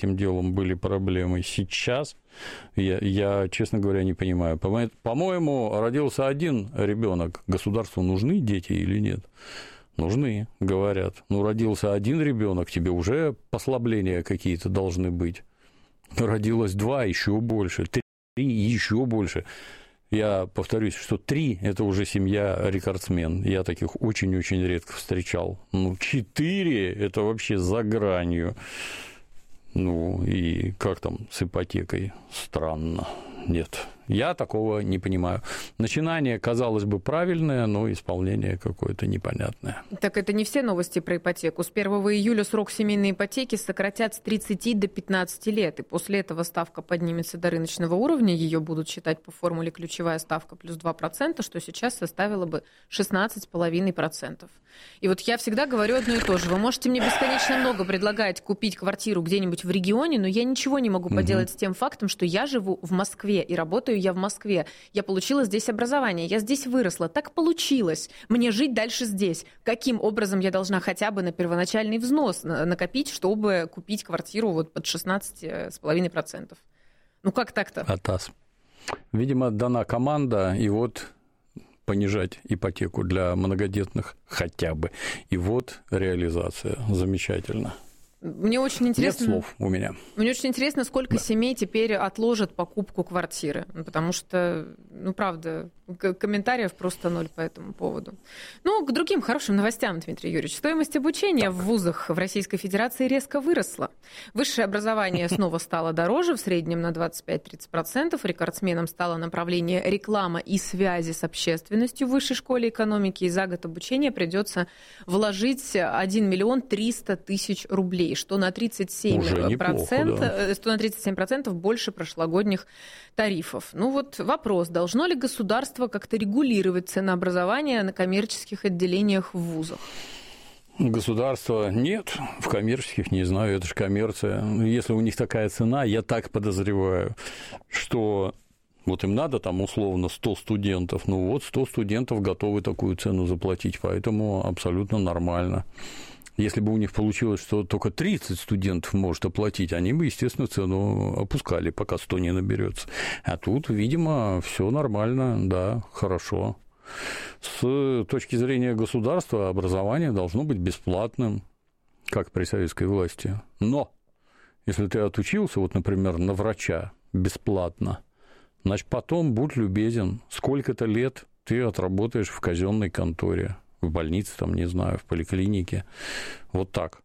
этим делом были проблемы. Сейчас я, честно говоря, не понимаю. По-моему, родился один ребенок. Государству нужны дети или нет? Нужны, говорят. Ну, родился один ребенок, тебе уже послабления какие-то должны быть. Родилось 2, еще больше, 3, еще больше. Я повторюсь, что 3 – это уже семья-рекордсмен. Я таких очень-очень редко встречал. 4 – это вообще за гранью. И как там с ипотекой? Странно. Нет, я такого не понимаю. Начинание, казалось бы, правильное, но исполнение какое-то непонятное. Так это не все новости про ипотеку. С 1 июля срок семейной ипотеки сократят с 30 до 15 лет, и после этого ставка поднимется до рыночного уровня, ее будут считать по формуле ключевая ставка плюс 2%, что сейчас составило бы 16,5%. И вот я всегда говорю одно и то же. Вы можете мне бесконечно много предлагать купить квартиру где-нибудь в регионе, но я ничего не могу поделать с тем фактом, что я живу в Москве, и работаю я в Москве. Я получила здесь образование, я здесь выросла. Так получилось. Мне жить дальше здесь. Каким образом я должна хотя бы на первоначальный взнос накопить, чтобы купить квартиру вот под 16,5%? Как так-то? Атас. Видимо, дана команда, и вот понижать ипотеку для многодетных хотя бы. И вот реализация. Замечательно. Мне очень интересно. Нет слов у меня. Мне очень интересно, сколько семей теперь отложат покупку квартиры, потому что, правда, комментариев просто 0 по этому поводу. К другим хорошим новостям, Дмитрий Юрьевич. Стоимость обучения в вузах в Российской Федерации резко выросла. Высшее образование снова стало дороже, в среднем на 25-30%. Рекордсменом стало направление реклама и связи с общественностью в Высшей школе экономики. И за год обучения придется вложить 1 миллион 300 тысяч рублей, что на 37% больше прошлогодних тарифов. Вопрос, должно ли государство как-то регулировать ценообразование на коммерческих отделениях в вузах? Государство нет, в коммерческих не знаю, это же коммерция. Если у них такая цена, я так подозреваю, что им надо там условно 100 студентов, 100 студентов готовы такую цену заплатить, поэтому абсолютно нормально. Если бы у них получилось, что только 30 студентов может оплатить, они бы, естественно, цену опускали, пока 100 не наберется. А тут, видимо, все нормально, да, хорошо. С точки зрения государства образование должно быть бесплатным, как при советской власти. Но если ты отучился, например, на врача бесплатно, значит, потом будь любезен, сколько-то лет ты отработаешь в казенной конторе, в больнице, не знаю, в поликлинике, вот так.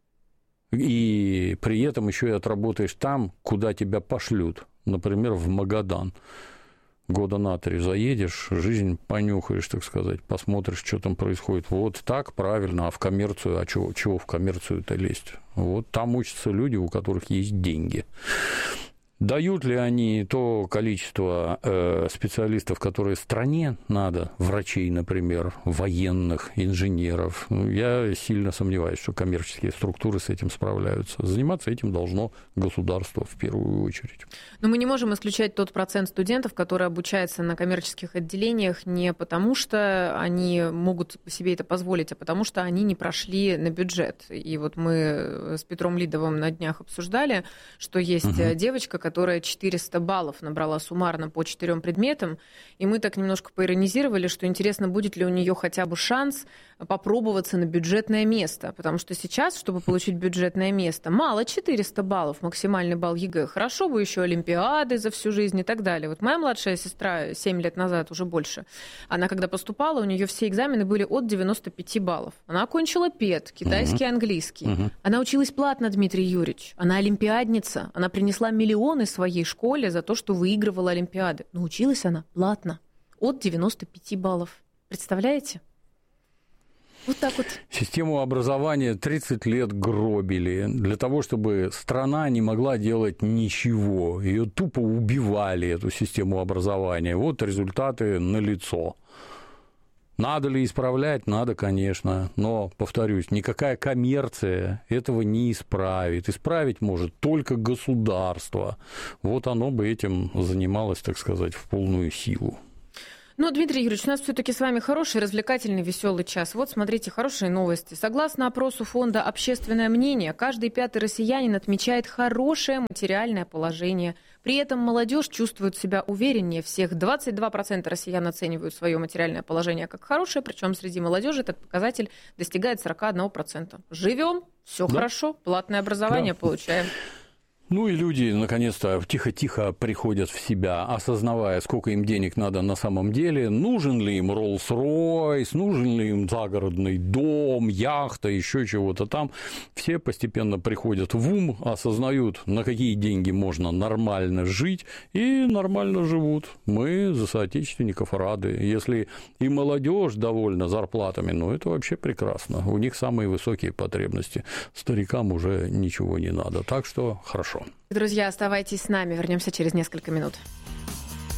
И при этом еще и отработаешь там, куда тебя пошлют, например, в Магадан. Года на 3 заедешь, жизнь понюхаешь, так сказать, посмотришь, что там происходит. Вот так правильно, а в коммерцию, чего в коммерцию-то лезть? Там учатся люди, у которых есть деньги. Дают ли они то количество специалистов, которые стране надо, врачей, например, военных, инженеров? Я сильно сомневаюсь, что коммерческие структуры с этим справляются. Заниматься этим должно государство в первую очередь. Но мы не можем исключать тот процент студентов, которые обучаются на коммерческих отделениях не потому, что они могут себе это позволить, а потому что они не прошли на бюджет. И мы с Петром Лидовым на днях обсуждали, что есть девочка, которая 400 баллов набрала суммарно по 4 предметам, и мы так немножко поиронизировали, что интересно, будет ли у нее хотя бы шанс попробоваться на бюджетное место, потому что сейчас, чтобы получить бюджетное место, мало 400 баллов, максимальный балл ЕГЭ, хорошо бы еще олимпиады за всю жизнь и так далее. Моя младшая сестра 7 лет назад, уже больше, она когда поступала, у нее все экзамены были от 95 баллов. Она окончила ПЕД, китайский, английский. Она училась платно, Дмитрий Юрьевич, она олимпиадница, она принесла миллионы своей школе за то, что выигрывала олимпиады. Но училась она платно, от 95 баллов. Представляете? Вот так вот. Систему образования 30 лет гробили для того, чтобы страна не могла делать ничего. Ее тупо убивали, эту систему образования. Вот результаты налицо. Надо ли исправлять? Надо, конечно. Но, повторюсь, никакая коммерция этого не исправит. Исправить может только государство. Вот оно бы этим занималось, так сказать, в полную силу. Ну, Дмитрий Юрьевич, у нас все-таки с вами хороший, развлекательный, веселый час. Вот, смотрите, хорошие новости. Согласно опросу фонда «Общественное мнение», каждый пятый россиянин отмечает хорошее материальное положение. При этом молодежь чувствует себя увереннее всех. 22% россиян оценивают свое материальное положение как хорошее, причем среди молодежи этот показатель достигает 41%. Живем, все хорошо, платное образование получаем. Ну и люди, наконец-то, тихо-тихо приходят в себя, осознавая, сколько им денег надо на самом деле, нужен ли им Роллс-Ройс, нужен ли им загородный дом, яхта, еще чего-то там. Все постепенно приходят в ум, осознают, на какие деньги можно нормально жить, и нормально живут. Мы за соотечественников рады. Если и молодежь довольна зарплатами, ну это вообще прекрасно. У них самые высокие потребности. Старикам уже ничего не надо. Так что хорошо. Друзья, оставайтесь с нами. Вернемся через несколько минут.